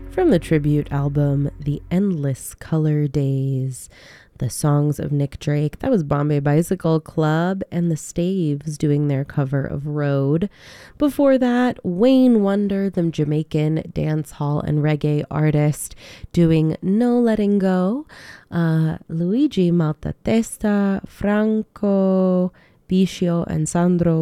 From the tribute album, The Endless Color Days, the songs of Nick Drake. That was Bombay Bicycle Club and the Staves doing their cover of Road. Before that, Wayne Wonder, the Jamaican dance hall and reggae artist, doing No Letting Go. Luigi Maltatesta, Franco Biscio, and Sandro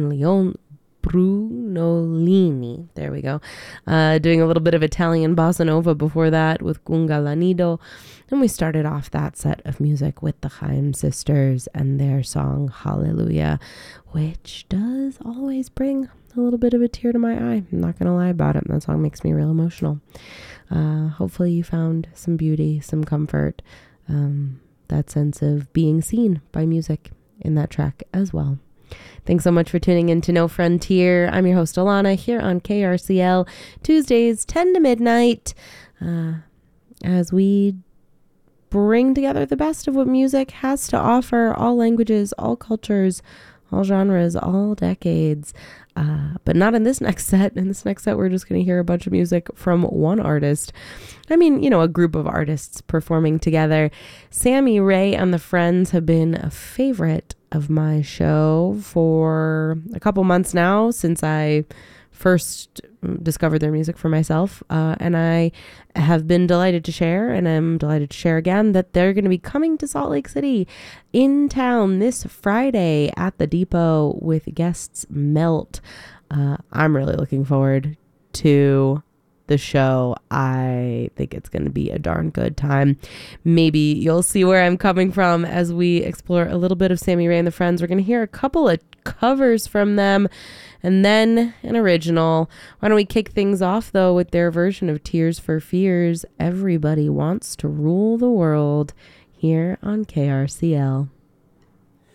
Brunolini. There we go. Doing a little bit of Italian bossa nova before that with Gunga Lanido. And we started off that set of music with the Chaim sisters and their song Hallelujah, which does always bring a little bit of a tear to my eye. I'm not going to lie about it. That song makes me real emotional. Hopefully you found some beauty, some comfort, that sense of being seen by music in that track as well. Thanks so much for tuning in to No Frontier. I'm your host, Alana, here on KRCL, Tuesdays, 10 to midnight, as we bring together the best of what music has to offer, all languages, all cultures, all genres, all decades. But not in this next set. In this next set, we're just going to hear a bunch of music from one artist. I mean, a group of artists performing together. Sammy Ray and the Friends have been a favorite of my show for a couple months now, since I first discovered their music for myself. And I have been delighted to share, and I'm delighted to share again, that they're going to be coming to Salt Lake City in town this Friday at the Depot with guests Melt. I'm really looking forward to the show. I think it's going to be a darn good time. Maybe you'll see where I'm coming from as we explore a little bit of Sammy Ray and the Friends. We're going to hear a couple of covers from them and then an original. Why don't we kick things off, though, with their version of Tears for Fears, Everybody Wants to Rule the World, here on KRCL.